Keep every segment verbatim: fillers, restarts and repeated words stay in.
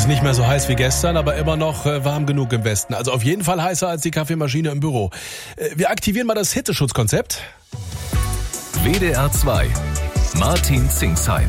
ist nicht mehr so heiß wie gestern, aber immer noch äh, warm genug im Westen. Also auf jeden Fall heißer als die Kaffeemaschine im Büro. Äh, wir aktivieren mal das Hitzeschutzkonzept. W D R zwei. Martin Zingsheim.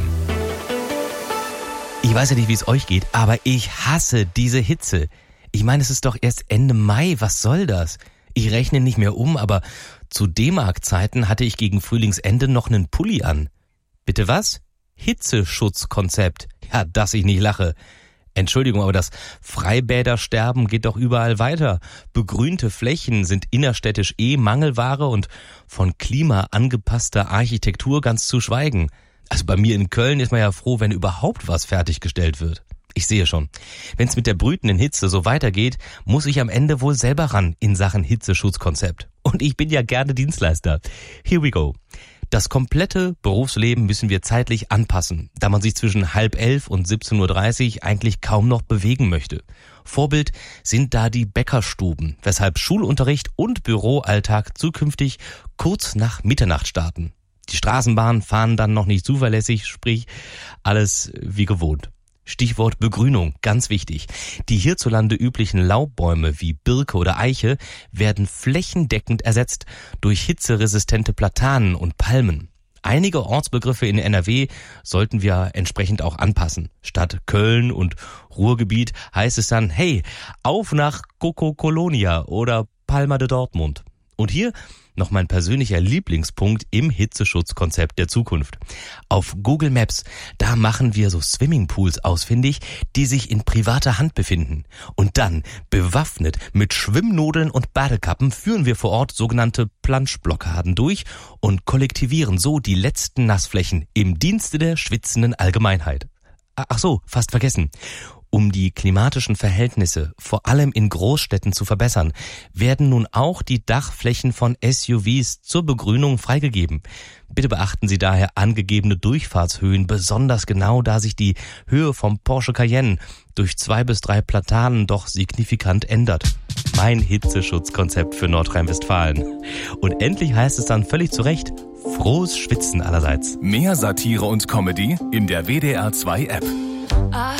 Ich weiß ja nicht, wie es euch geht, aber ich hasse diese Hitze. Ich meine, es ist doch erst Ende Mai, was soll das? Ich rechne nicht mehr um, aber zu D-Mark-Zeiten hatte ich gegen Frühlingsende noch einen Pulli an. Bitte was? Hitzeschutzkonzept. Ja, dass ich nicht lache. Entschuldigung, aber das Freibädersterben geht doch überall weiter. Begrünte Flächen sind innerstädtisch eh Mangelware und von Klima angepasster Architektur ganz zu schweigen. Also bei mir in Köln ist man ja froh, wenn überhaupt was fertiggestellt wird. Ich sehe schon, wenn es mit der brütenden Hitze so weitergeht, muss ich am Ende wohl selber ran in Sachen Hitzeschutzkonzept. Und ich bin ja gerne Dienstleister. Here we go. Das komplette Berufsleben müssen wir zeitlich anpassen, da man sich zwischen halb elf und siebzehn Uhr dreißig eigentlich kaum noch bewegen möchte. Vorbild sind da die Bäckerstuben, weshalb Schulunterricht und Büroalltag zukünftig kurz nach Mitternacht starten. Die Straßenbahnen fahren dann noch nicht zuverlässig, sprich alles wie gewohnt. Stichwort Begrünung, ganz wichtig. Die hierzulande üblichen Laubbäume wie Birke oder Eiche werden flächendeckend ersetzt durch hitzeresistente Platanen und Palmen. Einige Ortsbegriffe in N R W sollten wir entsprechend auch anpassen. Statt Köln und Ruhrgebiet heißt es dann, hey, auf nach Coco Colonia oder Palma de Dortmund. Und hier noch mein persönlicher Lieblingspunkt im Hitzeschutzkonzept der Zukunft. Auf Google Maps, da machen wir so Swimmingpools ausfindig, die sich in privater Hand befinden. Und dann, bewaffnet mit Schwimmnudeln und Badekappen, führen wir vor Ort sogenannte Planschblockaden durch und kollektivieren so die letzten Nassflächen im Dienste der schwitzenden Allgemeinheit. Ach so, fast vergessen. Um die klimatischen Verhältnisse, vor allem in Großstädten, zu verbessern, werden nun auch die Dachflächen von S U Vs zur Begrünung freigegeben. Bitte beachten Sie daher angegebene Durchfahrtshöhen besonders genau, da sich die Höhe vom Porsche Cayenne durch zwei bis drei Platanen doch signifikant ändert. Mein Hitzeschutzkonzept für Nordrhein-Westfalen. Und endlich heißt es dann völlig zu Recht, frohes Schwitzen allerseits. Mehr Satire und Comedy in der W D R zwei App.